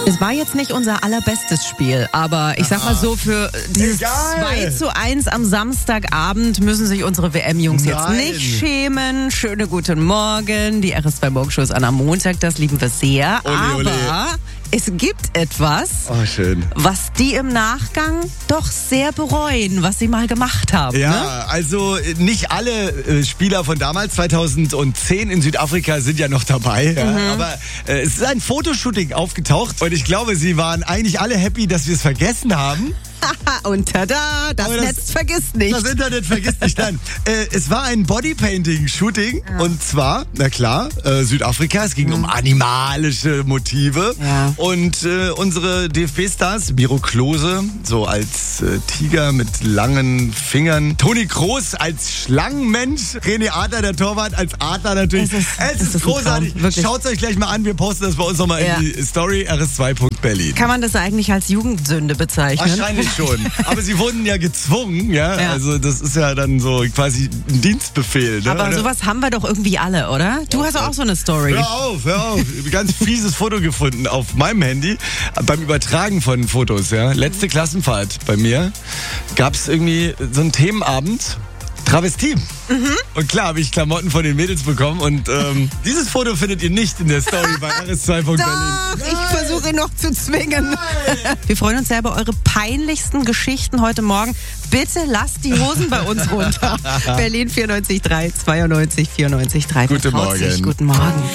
Es war jetzt nicht unser allerbestes Spiel, aber ich sag mal so, für dieses 2:1 am Samstagabend müssen sich unsere WM-Jungs jetzt nicht schämen. Schönen guten Morgen. Die RS2 Morgenshow ist am Montag, das lieben wir sehr. Ole. Aber es gibt etwas, schön. was die im Nachgang doch sehr bereuen, was sie mal gemacht haben. Ja, ne? also nicht alle Spieler von damals, 2010 in Südafrika, sind ja noch dabei. Ja, aber es ist ein Fotoshooting aufgetaucht und ich glaube, sie waren eigentlich alle happy, dass wir es vergessen haben. Und tada, das Netz vergisst nicht. Das Internet vergisst nicht. Nein, es war ein Bodypainting-Shooting und zwar, na klar, Südafrika. Es ging um animalische Motive und unsere DFB-Stars, Miro Klose, so als Tiger mit langen Fingern, Toni Kroos als Schlangenmensch, René Adler, der Torwart, als Adler natürlich. Es ist großartig. Schaut es euch gleich mal an. Wir posten das bei uns nochmal in die Story, rs2.berlin. Kann man das eigentlich als Jugendsünde bezeichnen? Wahrscheinlich schon. Aber sie wurden ja gezwungen, ja. Also das ist ja dann so quasi ein Dienstbefehl. Ne? Aber sowas haben wir doch irgendwie alle, oder? Du hast auch so eine Story. Hör auf. Ein ganz fieses Foto gefunden auf meinem Handy beim Übertragen von Fotos, ja. Letzte Klassenfahrt bei mir gab es irgendwie so einen Themenabend. Travestie. Und klar habe ich Klamotten von den Mädels bekommen und dieses Foto findet ihr nicht in der Story bei rs2.berlin. Doch, ich versuche ihn noch zu zwingen. Wir freuen uns sehr über eure peinlichsten Geschichten heute Morgen. Bitte lasst die Hosen bei uns runter. Berlin 94.3, 92 94.3. Guten Morgen. Guten Morgen.